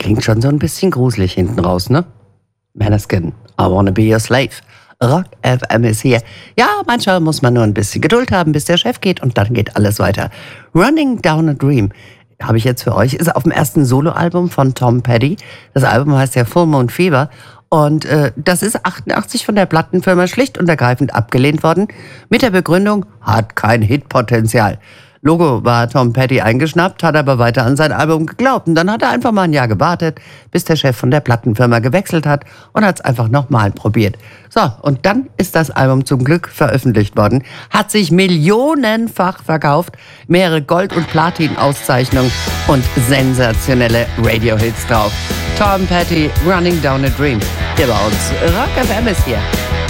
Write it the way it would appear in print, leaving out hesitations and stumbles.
Klingt schon so ein bisschen gruselig hinten raus, ne? Måneskin, I wanna be your slave. Rock FM ist hier. Ja, manchmal muss man nur ein bisschen Geduld haben, bis der Chef geht und dann geht alles weiter. Running Down a Dream habe ich jetzt für euch, ist auf dem ersten Soloalbum von Tom Petty. Das Album heißt ja Full Moon Fever. Und das ist 88 von der Plattenfirma schlicht und ergreifend abgelehnt worden. Mit der Begründung, hat kein Hitpotenzial. Logo war Tom Petty eingeschnappt, hat aber weiter an sein Album geglaubt. Und dann hat er einfach mal ein Jahr gewartet, bis der Chef von der Plattenfirma gewechselt hat und hat es einfach nochmal probiert. So, und dann ist das Album zum Glück veröffentlicht worden, hat sich millionenfach verkauft, mehrere Gold- und Platin-Auszeichnungen und sensationelle Radio-Hits drauf. Tom Petty, Running Down a Dream. Hier bei uns. Rock FM ist hier.